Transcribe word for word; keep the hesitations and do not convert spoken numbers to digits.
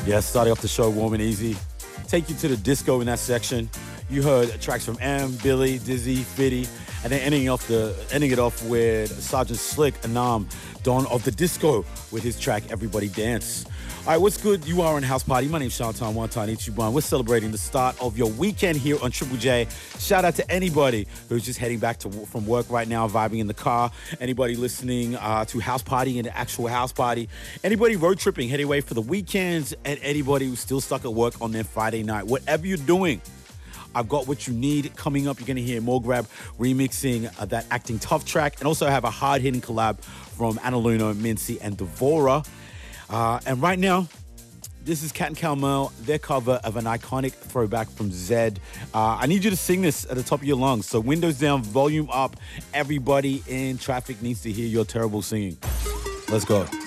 Yeah, starting off the show warm and easy. Take you to the disco in that section. You heard tracks from M, Billy, Dizzy, Fitty, and then ending off the ending it off with Sergeant Slick, Anam, Don of the Disco with his track Everybody Dance. All right, what's good? You are on House Party. My name's Shantan Wantan Ichiban. We're celebrating the start of your weekend here on Triple J. Shout out to anybody who's just heading back to from work right now, vibing in the car. Anybody listening uh, to House Party and the actual House Party. Anybody road tripping, heading away for the weekends, and anybody who's still stuck at work on their Friday night. Whatever you're doing, I've got what you need. Coming up, you're going to hear Morgrab remixing uh, that Acting Tough track, and also have a hard-hitting collab from Analuno, Mincy, and Devora. Uh, and right now, this is Cat and Calmel, their cover of an iconic throwback from Zed. Uh, I need you to sing this at the top of your lungs. So windows down, volume up. Everybody in traffic needs to hear your terrible singing. Let's go.